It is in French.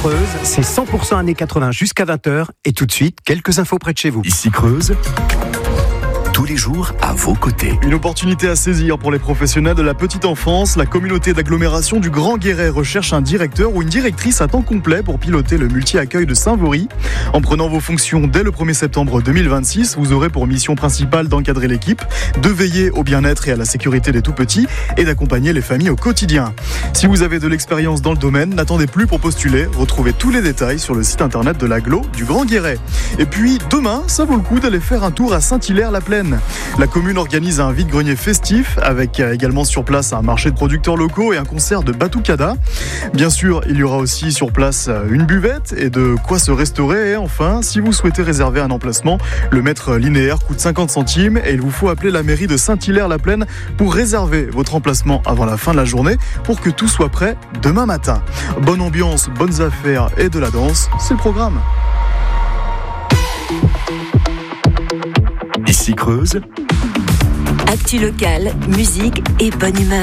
Creuse, c'est 100% années 80 jusqu'à 20h. Et tout de suite, quelques infos près de chez vous. Ici Creuse, tous les jours à vos côtés. Une opportunité à saisir pour les professionnels de la petite enfance. La communauté d'agglomération du Grand Guéret recherche un directeur ou une directrice à temps complet pour piloter le multi-accueil de Saint-Vaury. En prenant vos fonctions dès le 1er septembre 2026, vous aurez pour mission principale d'encadrer l'équipe, de veiller au bien-être et à la sécurité des tout-petits et d'accompagner les familles au quotidien. Si vous avez de l'expérience dans le domaine, n'attendez plus pour postuler. Retrouvez tous les détails sur le site internet de l'agglo du Grand Guéret. Et puis, demain, ça vaut le coup d'aller faire un tour à Saint-Hilaire-la-Plaine. La commune organise un vide-grenier festif avec également sur place un marché de producteurs locaux et un concert de Batucada. Bien sûr, il y aura aussi sur place une buvette et de quoi se restaurer. Et enfin, si vous souhaitez réserver un emplacement, le mètre linéaire coûte 50 centimes et il vous faut appeler la mairie de Saint-Hilaire-la-Plaine pour réserver votre emplacement avant la fin de la journée pour que tout soit prêt demain matin. Bonne ambiance, bonnes affaires et de la danse, c'est le programme. Ici Creuse, actu locale, musique et bonne humeur.